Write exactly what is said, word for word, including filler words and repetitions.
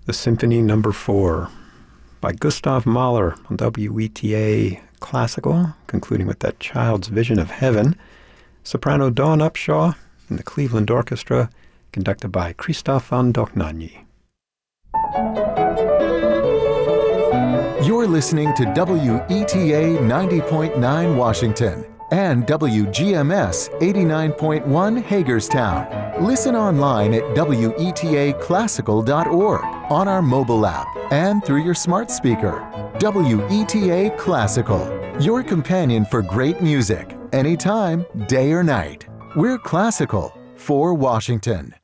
the Symphony Number Four by Gustav Mahler on W E T A Classical, concluding with that Child's Vision of Heaven. Soprano Dawn Upshaw in the Cleveland Orchestra, conducted by Christoph von Dohnanyi. You're listening to W E T A ninety point nine Washington and W G M S eighty-nine point one Hagerstown. Listen online at W E T A classical dot org, on our mobile app, and through your smart speaker. W E T A Classical, your companion for great music, anytime, day or night. We're classical for Washington.